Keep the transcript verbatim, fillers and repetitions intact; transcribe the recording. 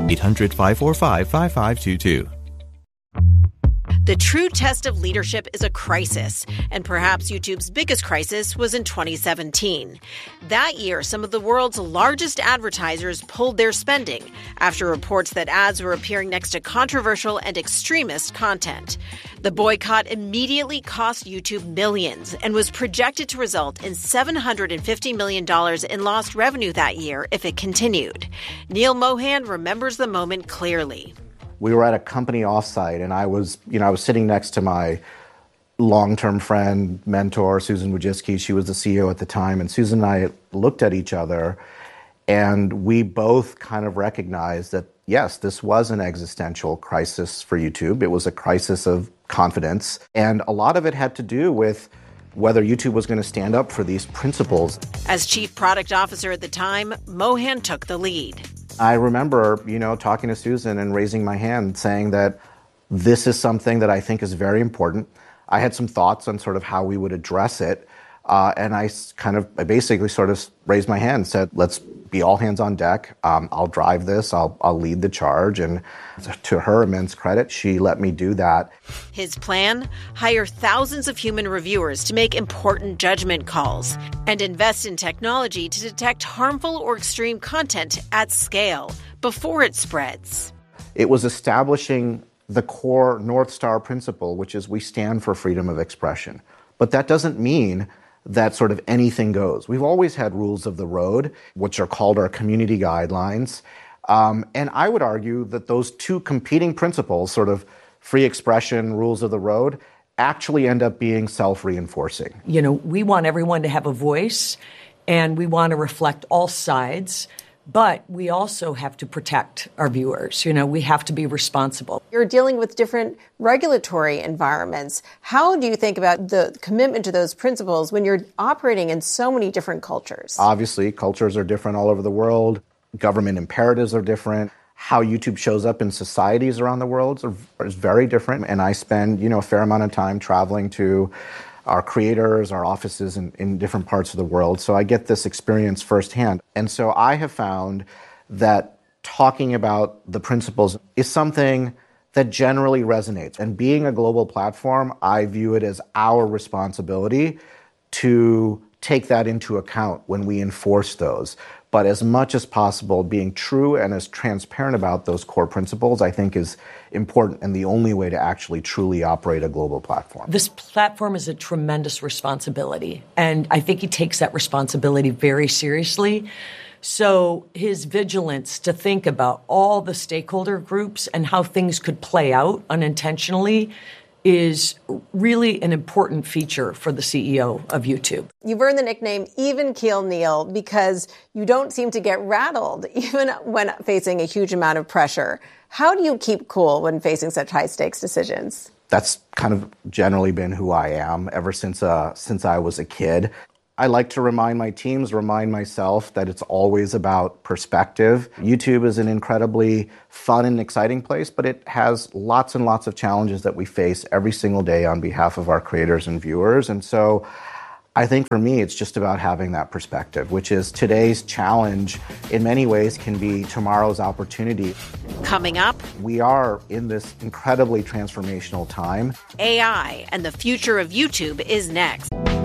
eight hundred, five four five, five five two two. The true test of leadership is a crisis, and perhaps YouTube's biggest crisis was in twenty seventeen. That year, some of the world's largest advertisers pulled their spending after reports that ads were appearing next to controversial and extremist content. The boycott immediately cost YouTube millions and was projected to result in seven hundred fifty million dollars in lost revenue that year if it continued. Neil Mohan remembers the moment clearly. We were at a company offsite, and I was, you know, I was sitting next to my long-term friend, mentor, Susan Wojcicki. She was the C E O at the time, and Susan and I looked at each other, and we both kind of recognized that, yes, this was an existential crisis for YouTube. It was a crisis of confidence, and a lot of it had to do with whether YouTube was going to stand up for these principles. As chief product officer at the time, Mohan took the lead. I remember, you know, talking to Susan and raising my hand saying that this is something that I think is very important. I had some thoughts on sort of how we would address it. Uh, and I kind of, I basically sort of raised my hand and said, let's be all hands on deck. Um, I'll drive this. I'll, I'll lead the charge. And to her immense credit, she let me do that. His plan? Hire thousands of human reviewers to make important judgment calls and invest in technology to detect harmful or extreme content at scale before it spreads. It was establishing the core North Star principle, which is we stand for freedom of expression. But that doesn't mean that sort of anything goes. We've always had rules of the road, which are called our community guidelines. Um, and I would argue that those two competing principles, sort of free expression, rules of the road, actually end up being self-reinforcing. You know, we want everyone to have a voice, and we want to reflect all sides. But we also have to protect our viewers. You know, we have to be responsible. You're dealing with different regulatory environments. How do you think about the commitment to those principles when you're operating in so many different cultures? Obviously, cultures are different all over the world. Government imperatives are different. How YouTube shows up in societies around the world is very different. And I spend, you know, a fair amount of time traveling to our creators, our offices in, in different parts of the world. So I get this experience firsthand. And so I have found that talking about the principles is something that generally resonates. And being a global platform, I view it as our responsibility to take that into account when we enforce those. But as much as possible, being true and as transparent about those core principles, I think is important and the only way to actually truly operate a global platform. This platform is a tremendous responsibility, and I think he takes that responsibility very seriously. So his vigilance to think about all the stakeholder groups and how things could play out unintentionally is really an important feature for the C E O of YouTube. You've earned the nickname Even Keel Neil because you don't seem to get rattled even when facing a huge amount of pressure. How do you keep cool when facing such high-stakes decisions? That's kind of generally been who I am ever since uh, since I was a kid. I like to remind my teams, remind myself that it's always about perspective. YouTube is an incredibly fun and exciting place, but it has lots and lots of challenges that we face every single day on behalf of our creators and viewers. And so I think for me, it's just about having that perspective, which is today's challenge in many ways can be tomorrow's opportunity. Coming up, we are in this incredibly transformational time. A I and the future of YouTube is next.